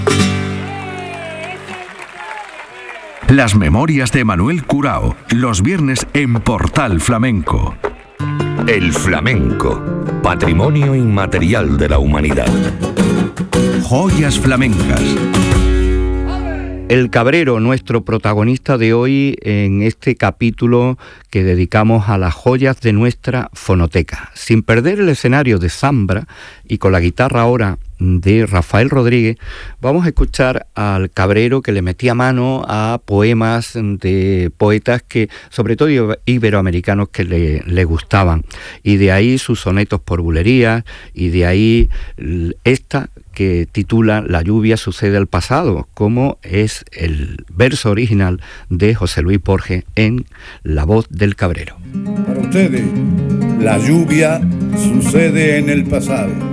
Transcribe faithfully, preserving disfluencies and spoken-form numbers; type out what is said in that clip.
Las memorias de Manuel Curao, los viernes en Portal Flamenco. El flamenco, patrimonio inmaterial de la humanidad. Joyas flamencas. El Cabrero, nuestro protagonista de hoy en este capítulo que dedicamos a las joyas de nuestra fonoteca. Sin perder el escenario de Zambra y con la guitarra ahora de Rafael Rodríguez, vamos a escuchar al Cabrero que le metía mano a poemas de poetas que, sobre todo iberoamericanos, que le, le gustaban. Y de ahí sus sonetos por bulerías, y de ahí esta que titula La lluvia sucede al pasado, como es el verso original de José Luis Borges en La voz del Cabrero. Para ustedes, la lluvia sucede en el pasado.